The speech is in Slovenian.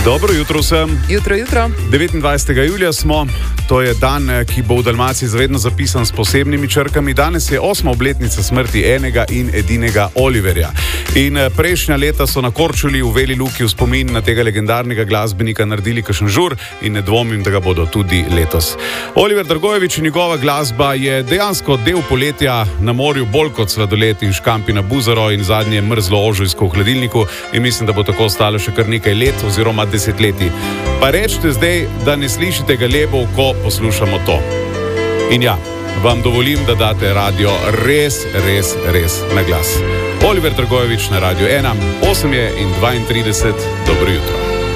Dobro jutro vsem. Jutro. 29. julija smo, to je dan, ki bo v Dalmaciji zavedno zapisan s posebnimi črkami. Danes je 8. obletnica smrti enega in edinega Oliverja. In prejšnja leta so na Korčuli v Veli Luki v spomin na tega legendarnega glasbenika naredili kakšen žur in ne dvomim, da ga bodo tudi letos. Oliver Dragojevič in njegova glasba je dejansko del poletja na morju, bolj kot sladoled in škampi na buzaro in zadnje mrzlo ožujsko v hladilniku, in mislim, da bo tako ostalo še kar nekaj let oziroma desetletij. Pa rečete zdaj, da ne slišite galebov, ko poslušamo to. In ja, vam dovolim, da date radio res na glas. Oliver Dragojevič na Radio 1, 8:32, dobro jutro.